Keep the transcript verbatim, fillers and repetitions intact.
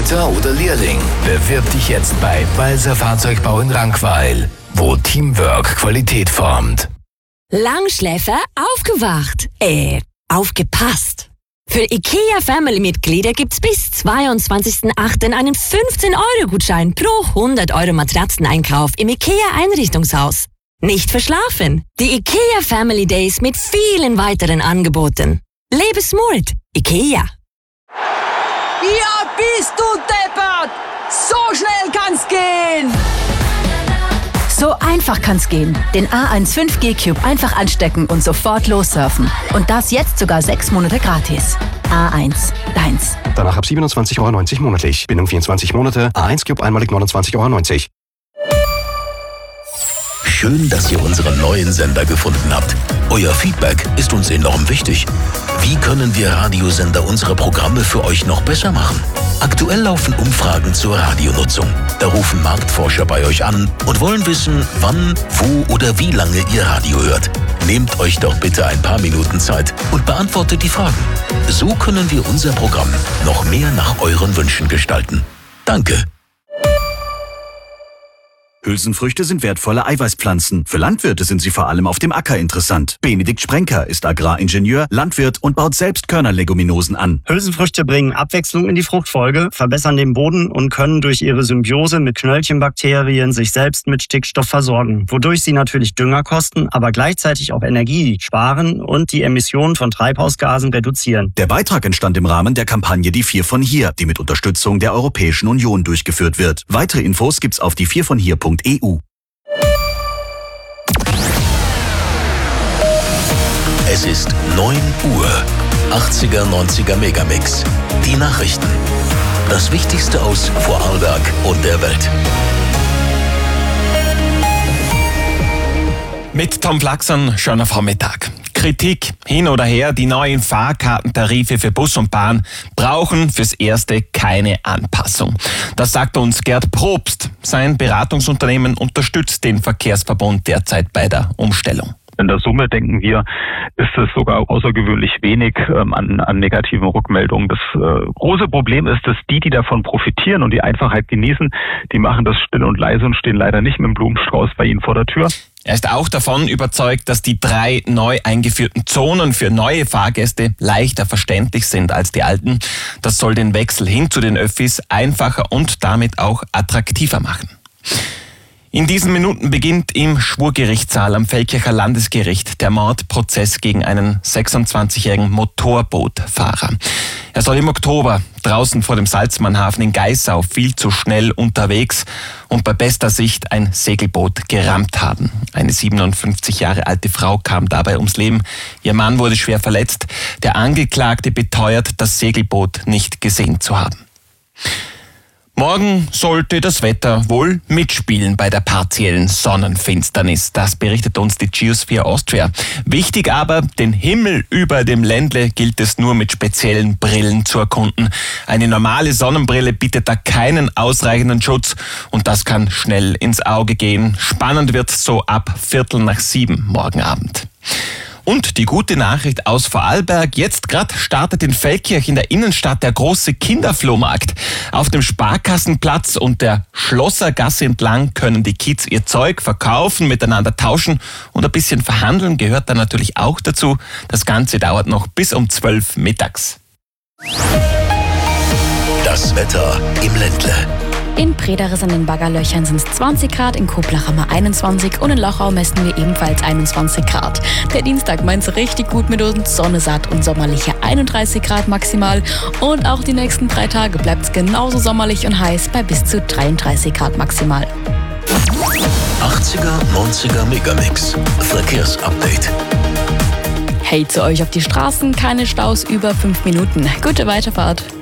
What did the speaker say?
Angestellter oder Lehrling? Bewirb dich jetzt bei Balser Fahrzeugbau in Rankweil, wo Teamwork Qualität formt. Langschläfer aufgewacht. Äh, aufgepasst. Für IKEA Family-Mitglieder gibt's bis zweiundzwanzigsten achten einen fünfzehn Euro Gutschein pro hundert Euro Matratzeneinkauf im IKEA Einrichtungshaus. Nicht verschlafen. Die IKEA Family Days mit vielen weiteren Angeboten. Lebe smart. IKEA. Ja, bist du deppert! So schnell kann's gehen! So einfach kann's gehen. Den A eins fünf G Cube einfach anstecken und sofort lossurfen. Und das jetzt sogar sechs Monate gratis. A eins, deins. Danach ab siebenundzwanzig Euro neunzig monatlich. Bindung vierundzwanzig Monate. A eins Cube einmalig neunundzwanzig Euro neunzig. Schön, dass ihr unseren neuen Sender gefunden habt. Euer Feedback ist uns enorm wichtig. Wie können wir Radiosender unsere Programme für euch noch besser machen? Aktuell laufen Umfragen zur Radionutzung. Da rufen Marktforscher bei euch an und wollen wissen, wann, wo oder wie lange ihr Radio hört. Nehmt euch doch bitte ein paar Minuten Zeit und beantwortet die Fragen. So können wir unser Programm noch mehr nach euren Wünschen gestalten. Danke. Hülsenfrüchte sind wertvolle Eiweißpflanzen. Für Landwirte sind sie vor allem auf dem Acker interessant. Benedikt Sprenker ist Agraringenieur, Landwirt und baut selbst Körnerleguminosen an. Hülsenfrüchte bringen Abwechslung in die Fruchtfolge, verbessern den Boden und können durch ihre Symbiose mit Knöllchenbakterien sich selbst mit Stickstoff versorgen, wodurch sie natürlich Dünger kosten, aber gleichzeitig auch Energie sparen und die Emissionen von Treibhausgasen reduzieren. Der Beitrag entstand im Rahmen der Kampagne Die Vier von Hier, die mit Unterstützung der Europäischen Union durchgeführt wird. Weitere Infos gibt's auf die vier von hier punkt e u. Es ist neun Uhr. achtziger, neunziger Megamix. Die Nachrichten. Das Wichtigste aus Vorarlberg und der Welt. Mit Tom Flaxern, schöner Vormittag. Kritik hin oder her, die neuen Fahrkartentarife für Bus und Bahn brauchen fürs Erste keine Anpassung. Das sagt uns Gerd Probst. Sein Beratungsunternehmen unterstützt den Verkehrsverbund derzeit bei der Umstellung. In der Summe, denken wir, ist es sogar außergewöhnlich wenig ähm, an, an negativen Rückmeldungen. Das äh, große Problem ist, dass die, die davon profitieren und die Einfachheit genießen, die machen das still und leise und stehen leider nicht mit dem Blumenstrauß bei ihnen vor der Tür. Er ist auch davon überzeugt, dass die drei neu eingeführten Zonen für neue Fahrgäste leichter verständlich sind als die alten. Das soll den Wechsel hin zu den Öffis einfacher und damit auch attraktiver machen. In diesen Minuten beginnt im Schwurgerichtssaal am Feldkircher Landesgericht der Mordprozess gegen einen sechsundzwanzigjährigen Motorbootfahrer. Er soll im Oktober draußen vor dem Salzmannhafen in Geissau viel zu schnell unterwegs und bei bester Sicht ein Segelboot gerammt haben. Eine siebenundfünfzig Jahre alte Frau kam dabei ums Leben. Ihr Mann wurde schwer verletzt. Der Angeklagte beteuert, das Segelboot nicht gesehen zu haben. Morgen sollte das Wetter wohl mitspielen bei der partiellen Sonnenfinsternis. Das berichtet uns die Geosphere Austria. Wichtig aber, den Himmel über dem Ländle gilt es nur mit speziellen Brillen zu erkunden. Eine normale Sonnenbrille bietet da keinen ausreichenden Schutz und das kann schnell ins Auge gehen. Spannend wird so ab Viertel nach sieben morgen Abend. Und die gute Nachricht aus Vorarlberg. Jetzt gerade startet in Feldkirch in der Innenstadt der große Kinderflohmarkt. Auf dem Sparkassenplatz und der Schlossergasse entlang können die Kids ihr Zeug verkaufen, miteinander tauschen und ein bisschen verhandeln gehört dann natürlich auch dazu. Das Ganze dauert noch bis um zwölf mittags. Das Wetter im Ländle. In Prederis in den Baggerlöchern sind es zwanzig Grad, in Koblach haben wir einundzwanzig und in Lochau messen wir ebenfalls einundzwanzig Grad. Der Dienstag meint's richtig gut mit uns, Sonne satt und sommerliche einunddreißig Grad maximal. Und auch die nächsten drei Tage bleibt's genauso sommerlich und heiß bei bis zu dreiunddreißig Grad maximal. achtziger, neunziger Megamix. Verkehrsupdate. Hey, zu euch auf die Straßen, keine Staus über fünf Minuten. Gute Weiterfahrt.